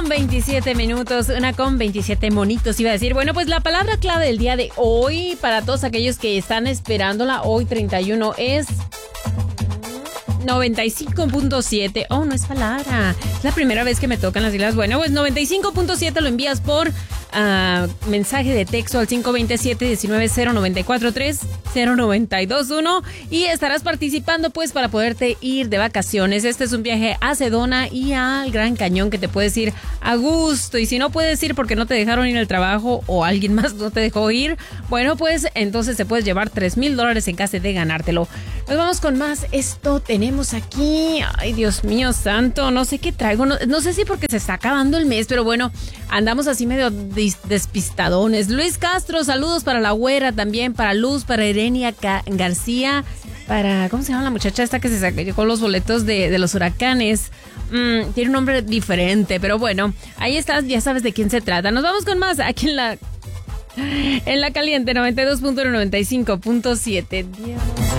1:27, 1:27 monitos, iba a decir. Bueno, pues la palabra clave del día de hoy, para todos aquellos que están esperándola, hoy 31, es 95.7. Oh, no es palabra. Es la primera vez que me tocan las siglas. Bueno, pues 95.7 lo envías por mensaje de texto al 527-190943-0921 y estarás participando pues para poderte ir de vacaciones. Este es un viaje a Sedona y al Gran Cañón que te puedes ir a gusto, y si no puedes ir porque no te dejaron ir al trabajo o alguien más no te dejó ir, bueno, pues entonces te puedes llevar $3,000 en caso de ganártelo. Nos vamos con más. Esto tenemos aquí, ay Dios mío santo, no sé qué traigo, no sé si porque se está acabando el mes, pero bueno, andamos así medio despistadones. Luis Castro, saludos para la güera también, para Luz, para Irenia García, para, ¿cómo se llama la muchacha esta que se sacó los boletos de los huracanes? Tiene un nombre diferente, pero bueno, ahí estás, ya sabes de quién se trata. Nos vamos con más aquí en la caliente 92.1, 95.7. Dios.